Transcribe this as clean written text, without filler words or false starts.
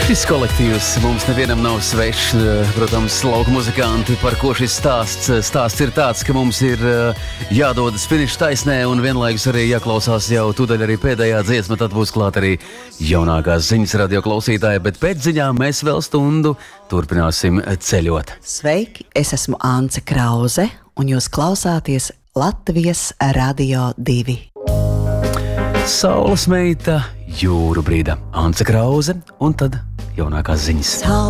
Šis kolektīvs mums nevienam nav svešs, protams, lauka muzikanti, par ko šis stāsts ir tāds, ka mums ir jādodas finiša taisnē un vienlaikus arī jāklausās jau tūdaļ arī pēdējā dziesma, tad būs klāt arī jaunākās ziņas radio klausītāji, bet pēc ziņām mēs vēl stundu turpināsim ceļot. Sveiki, es esmu Ance Krause un jūs klausāties Latvijas Radio 2. Saules meita, jūru brīda, Ance Krause un tad jaunākās ziņas.